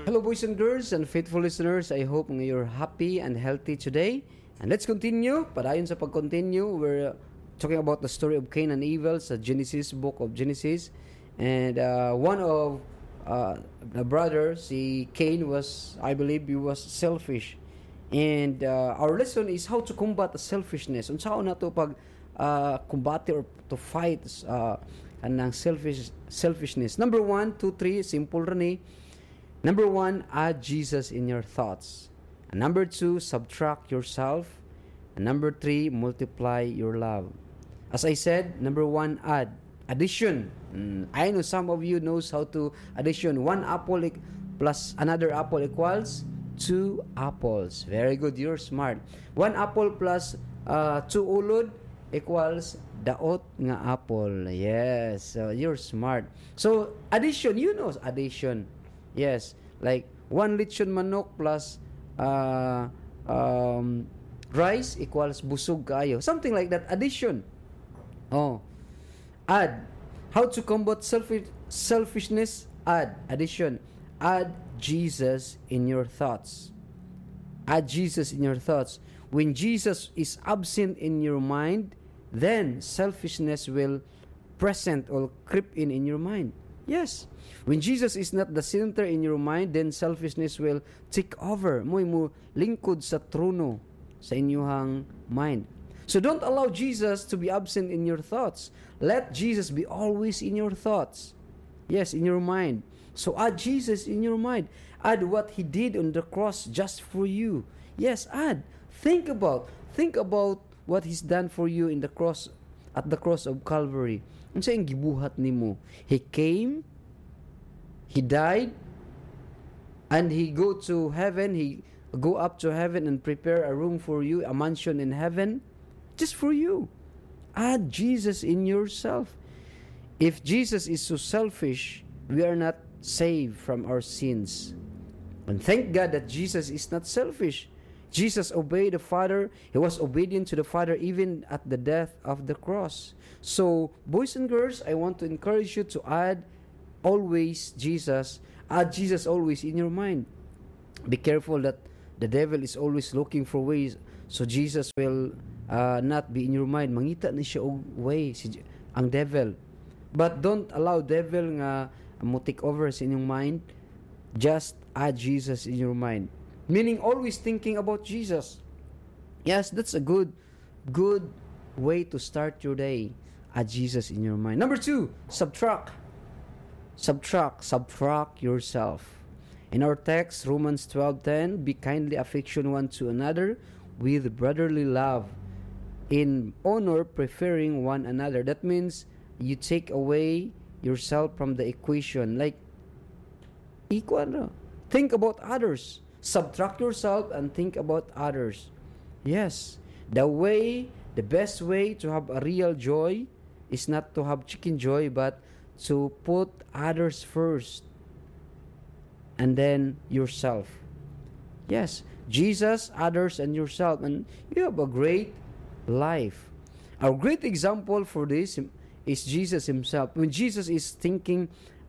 Hello, boys and girls and faithful listeners. I hope you're happy and healthy today. And let's continue. Padayon sa pag-continue, we're talking about the story of Cain and Abel sa Genesis, book of Genesis. And one of the brother, si Cain, was, I believe, he was selfish. And our lesson is how to combat selfishness. Unsaon na to pag combate or to fight kanang selfishness. Number 1, 2, 3, simple rin. Number 1, add Jesus in your thoughts. And number 2, subtract yourself. And number 3, multiply your love. As I said, number 1, add. Addition. I know some of you knows how to addition. 1 apple plus another apple equals 2 apples. Very good, you're smart. 1 apple plus 2 ulod equals daot nga apple. Yes, so you're smart. So addition, you know addition. Yes, like 1 lechon manok plus rice equals busog kayo. Something like that. Addition. Oh, add. How to combat selfishness? Add. Addition. Add Jesus in your thoughts. Add Jesus in your thoughts. When Jesus is absent in your mind, then selfishness will present or creep in your mind. Yes. When Jesus is not the center in your mind, then selfishness will take over. Mo lingkod sa trono sa inyong mind. So don't allow Jesus to be absent in your thoughts. Let Jesus be always in your thoughts. Yes, in your mind. So add Jesus in your mind. Add what He did on the cross just for you. Yes, add. Think about what He's done for you in the cross, at the cross of Calvary. Unsa ang gibuhat nimo? He came, He died, and He go to heaven. He go up to heaven and prepare a room for you, a mansion in heaven, just for you. Add Jesus in yourself. If Jesus is so selfish, we are not saved from our sins. And thank God that Jesus is not selfish. Jesus obeyed the Father. He was obedient to the Father even at the death of the cross. So, boys and girls, I want to encourage you to add always Jesus. Add Jesus always in your mind. Be careful that the devil is always looking for ways so Jesus will not be in your mind. Mangita na siya og way, ang devil. But don't allow devil nga mo take over sa inyong mind. Just add Jesus in your mind. Meaning always thinking about Jesus. Yes, that's a good way to start your day. Add Jesus in your mind. Number 2, subtract yourself. In our text, Romans 12:10, be kindly affection one to another with brotherly love, in honor preferring one another. That means you take away yourself from the equation. Like, equal. Think about others. Subtract yourself and think about others. Yes, the best way to have a real joy is not to have chicken joy, but to put others first and then yourself. Yes, Jesus, others, and yourself, and you have a great life. A great example for this is Jesus Himself. When Jesus is thinking,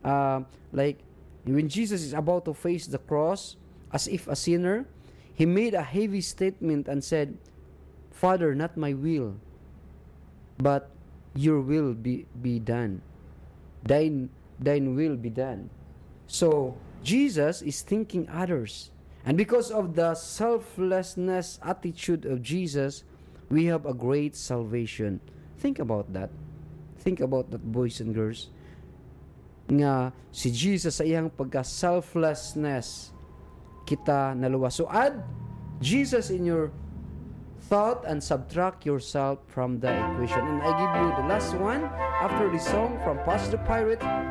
when Jesus is about to face the cross, as if a sinner, He made a heavy statement and said, Father, not my will, but your will be done. Thine will be done. So, Jesus is thinking others. And because of the selflessness attitude of Jesus, we have a great salvation. Think about that. Think about that, boys and girls. Nga, si Jesus sa iyang pagka-selflessness, kita naluwas. So add Jesus in your thought and subtract yourself from the equation. And I give you the last one after the song from Pastor Pirate.